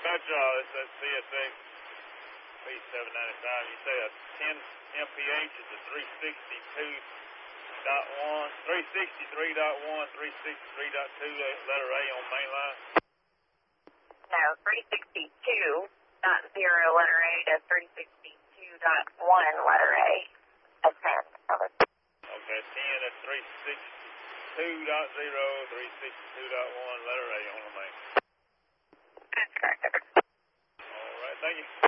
It's that CSX P795. You say a 10 mph is a 363.1, 363.2, letter A on main line? No, 362.0 letter A to 362.1 letter A. Ascent. Over. Okay, 10 at 362.0, 362.1 letter A on the main. That's correct. All right, thank you.